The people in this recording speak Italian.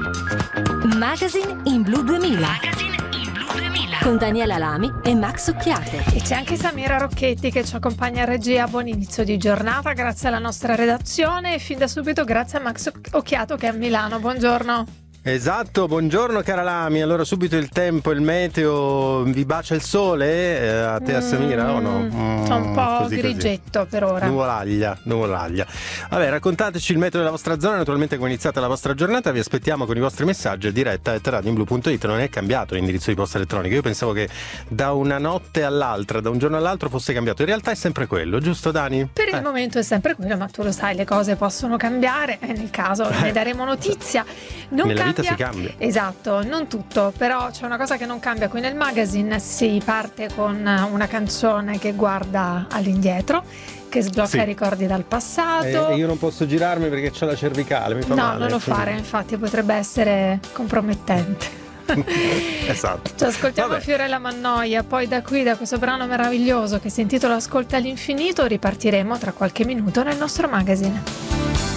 Magazine in Blu 2000. Con Daniela Lami e Max Occhiate. E c'è anche Samira Rocchetti che ci accompagna a regia. Buon inizio di giornata, grazie alla nostra redazione e fin da subito grazie a Max Occhiato che è a Milano. Buongiorno. Esatto, buongiorno cara Lami. Allora subito il tempo, il meteo, vi bacia il sole a te a Samira o no? C'è un po' grigetto per ora. Nuvolaglia. Vabbè, raccontateci il meteo della vostra zona, naturalmente come è iniziata la vostra giornata, vi aspettiamo con i vostri messaggi a diretta @radioinblu.it. Non è cambiato l'indirizzo di posta elettronica, io pensavo che da una notte all'altra, da un giorno all'altro fosse cambiato, in realtà è sempre quello, giusto Dani? Per il momento è sempre quello, ma tu lo sai, le cose possono cambiare e nel caso ne daremo notizia. Nella vita si cambia. Esatto, non tutto, però c'è una cosa che non cambia qui nel magazine. Si parte con una canzone che guarda all'indietro, che sblocca i ricordi dal passato. E io non posso girarmi perché c'ho la cervicale, mi fa male. No, non lo fare, infatti potrebbe essere compromettente. Esatto. Ci ascoltiamo Fiorella Mannoia, poi da questo brano meraviglioso che si intitola Ascolta all'infinito ripartiremo tra qualche minuto nel nostro magazine.